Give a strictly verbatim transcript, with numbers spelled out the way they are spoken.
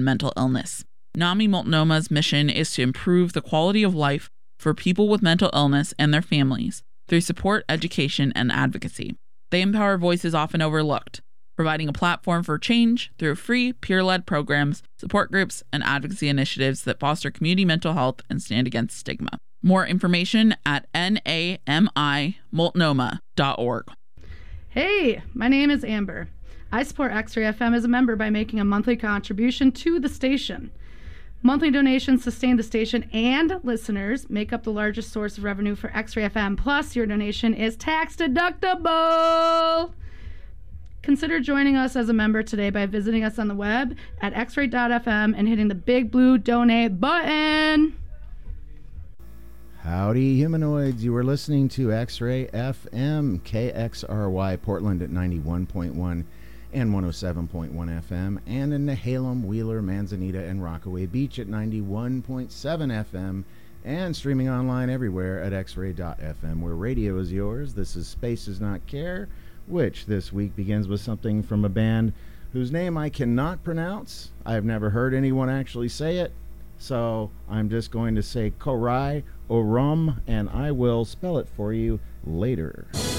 mental illness. NAMI Multnoma's mission is to improve the quality of life for people with mental illness and their families through support, education, and advocacy. They empower voices often overlooked, providing a platform for change through free, peer-led programs, support groups, and advocacy initiatives that foster community mental health and stand against stigma. More information at N A M I multnoma dot org. Hey, my name is Amber. I support X-Ray F M as a member by making a monthly contribution to the station. Monthly donations sustain the station, and listeners make up the largest source of revenue for X-Ray F M. Plus, your donation is tax deductible. Consider joining us as a member today by visiting us on the web at x ray dot f m and hitting the big blue donate button. Howdy, humanoids. You are listening to X-Ray F M, K X R Y, Portland at ninety-one point one and one oh seven point one F M, and in Nehalem, Wheeler, Manzanita, and Rockaway Beach at ninety-one point seven F M, and streaming online everywhere at x ray dot f m, where radio is yours. This is Space Does Not Care, which this week begins with something from a band whose name I cannot pronounce. I've never heard anyone actually say it, so I'm just going to say Korai Orum, and I will spell it for you later.